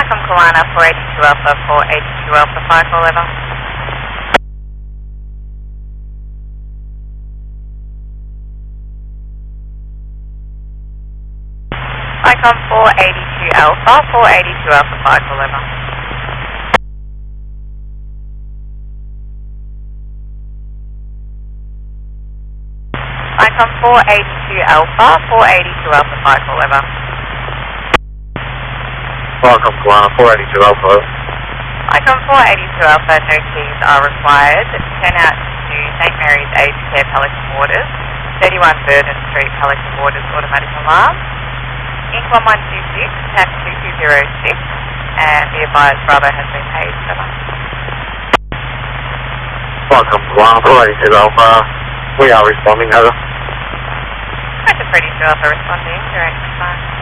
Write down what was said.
Welcome Kalana 482 Alpha 482 Alpha 5 call over. Icon 482 Alpha 482 Alpha 5 call over. Icon 482 Alpha 482 Alpha 5 call over. Welcome Kalana 482 Alpha. Icon 482 Alpha, no keys are required. Turn out to St Mary's Aged Care Pelican Waters, 31 Burden Street, Pelican Waters automatic alarm. Inc 1126, TAC 2206, and the advised Bravo has been paid. Welcome Kalana 482 Alpha. We are responding, over. Quite a pretty job of responding, direct response.